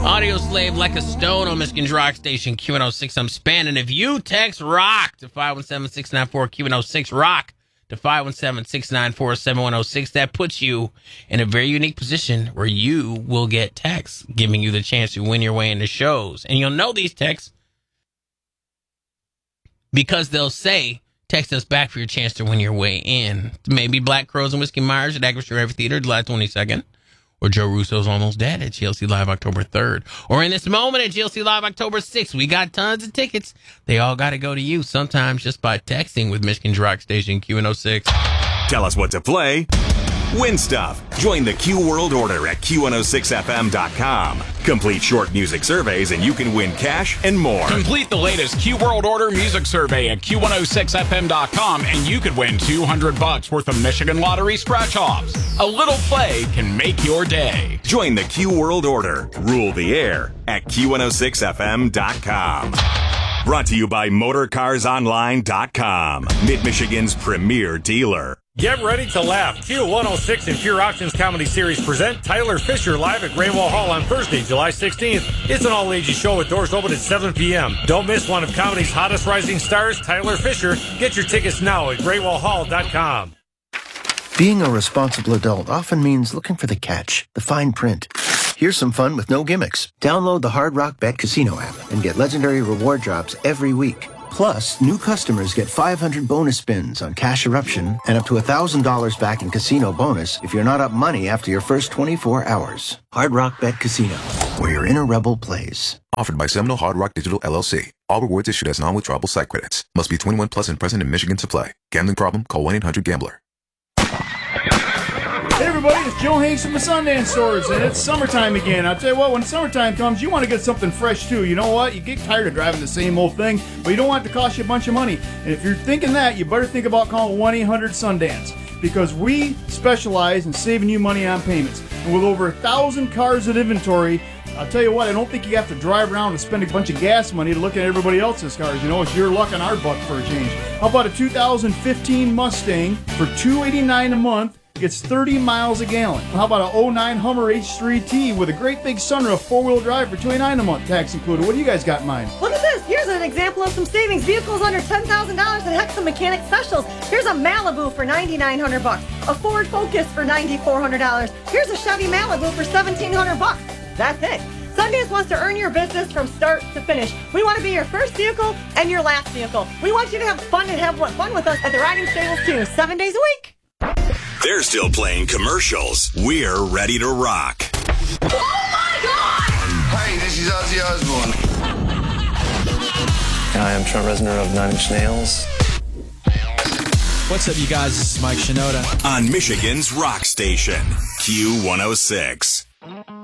Audio Slave Like a Stone on Michigan's Rock Station, Q106. I'm spanning. If you text ROCK to 517-694-Q106, ROCK to 517-694-7106, that puts you in a very unique position where you will get texts giving you the chance to win your way into shows. And you'll know these texts because they'll say, text us back for your chance to win your way in. Maybe Black Crows and Whiskey Myers at Agriculture Amphitheater July 22nd. Or Joe Russo's Almost Dead at GLC Live October 3rd. Or In This Moment at GLC Live October 6th. We got tons of tickets. They all got to go to you, sometimes just by texting with Michigan's Rock Station Q106. Tell us what to play. Win stuff. Join the Q World Order at Q106FM.com. Complete short music surveys and you can win cash and more. Complete the latest Q World Order music survey at Q106FM.com and you could win $200 worth of Michigan Lottery scratch-offs. A little play can make your day. Join the Q World Order. Rule the air at Q106FM.com. Brought to you by MotorCarsOnline.com, Mid-Michigan's premier dealer. Get ready to laugh. Q106 and Pure Auctions Comedy Series present Tyler Fisher live at Great Wall Hall on Thursday, July 16th. It's an all-ages show with doors open at 7 p.m. Don't miss one of comedy's hottest rising stars, Tyler Fisher. Get your tickets now at GreatWallHall.com. Being a responsible adult often means looking for the catch, the fine print. Here's some fun with no gimmicks. Download the Hard Rock Bet Casino app and get legendary reward drops every week. Plus, new customers get 500 bonus spins on Cash Eruption and up to $1,000 back in casino bonus if you're not up money after your first 24 hours. Hard Rock Bet Casino, where your inner rebel plays. Offered by Seminole Hard Rock Digital LLC. All rewards issued as non-withdrawable site credits. Must be 21 plus and present in Michigan to play. Gambling problem? Call 1-800-GAMBLER. Hey everybody, it's Joe Hanks from the Sundance Stores, and it's summertime again. I'll tell you what, when summertime comes, you want to get something fresh too. You know what? You get tired of driving the same old thing, but you don't want it to cost you a bunch of money. And if you're thinking that, you better think about calling 1-800-SUNDANCE, because we specialize in saving you money on payments. And with over 1,000 cars in inventory, I'll tell you what, I don't think you have to drive around and spend a bunch of gas money to look at everybody else's cars. You know, it's your luck on our buck for a change. How about a 2015 Mustang for $289 a month? Gets 30 miles a gallon. How about a 09 Hummer H3T with a great big sunroof, four-wheel drive for $289 a month, tax included? What do you guys got in mind? Look at this. Here's an example of some savings. Vehicles under $10,000 and heck, some mechanic specials. Here's a Malibu for $9,900. A Ford Focus for $9,400. Here's a Chevy Malibu for $1,700. That's it. Sundance wants to earn your business from start to finish. We want to be your first vehicle and your last vehicle. We want you to have fun and have fun with us at the riding stables too, 7 days a week. They're still playing commercials. We're ready to rock. Oh my God! Hi, this is Ozzy Osbourne. Hi, I'm Trent Reznor of Nine Inch Nails. What's up, you guys? This is Mike Shinoda. On Michigan's Rock Station, Q106.